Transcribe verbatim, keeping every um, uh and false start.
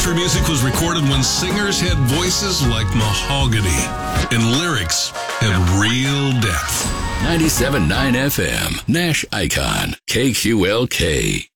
Country music was recorded when singers had voices like mahogany and lyrics had real depth. ninety-seven point nine F M, Nash Icon, K Q L K.